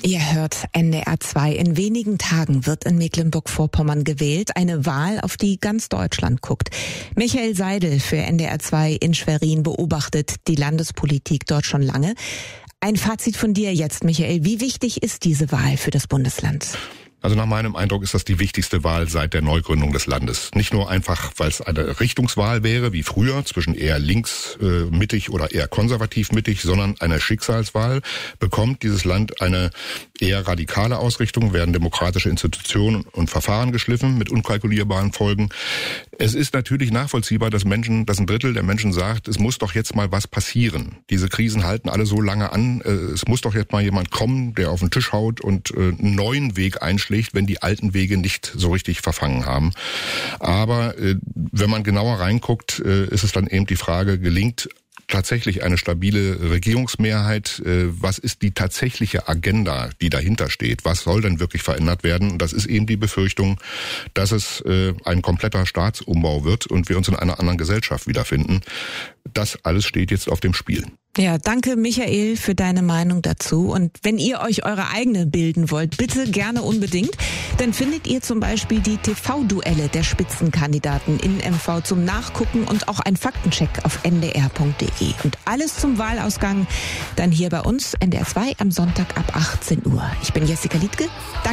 Ihr hört NDR 2. In wenigen Tagen wird in Mecklenburg-Vorpommern gewählt. Eine Wahl, auf die ganz Deutschland guckt. Michael Seidel für NDR 2 in Schwerin beobachtet die Landespolitik dort schon lange. Ein Fazit von dir jetzt, Michael. Wie wichtig ist diese Wahl für das Bundesland? Also nach meinem Eindruck ist das die wichtigste Wahl seit der Neugründung des Landes. Nicht nur einfach, weil es eine Richtungswahl wäre, wie früher, zwischen eher links-mittig oder eher konservativ-mittig, sondern eine Schicksalswahl. Bekommt dieses Land eine eher radikale Ausrichtung, werden demokratische Institutionen und Verfahren geschliffen mit unkalkulierbaren Folgen. Es ist natürlich nachvollziehbar, dass ein Drittel der Menschen sagt, es muss doch jetzt mal was passieren. Diese Krisen halten alle so lange an. Es muss doch jetzt mal jemand kommen, der auf den Tisch haut und einen neuen Weg einschlägt, wenn die alten Wege nicht so richtig verfangen haben. Aber wenn man genauer reinguckt, ist es dann eben die Frage, gelingt tatsächlich eine stabile Regierungsmehrheit? Was ist die tatsächliche Agenda, die dahinter steht? Was soll denn wirklich verändert werden? Und das ist eben die Befürchtung, dass es ein kompletter Staatsumbau wird und wir uns in einer anderen Gesellschaft wiederfinden. Das alles steht jetzt auf dem Spiel. Ja, danke Michael für deine Meinung dazu. Und wenn ihr euch eure eigene bilden wollt, bitte gerne unbedingt. Dann findet ihr zum Beispiel die TV-Duelle der Spitzenkandidaten in MV zum Nachgucken und auch ein Faktencheck auf ndr.de. Und alles zum Wahlausgang dann hier bei uns NDR 2 am Sonntag ab 18 Uhr. Ich bin Jessica Liedtke. Danke.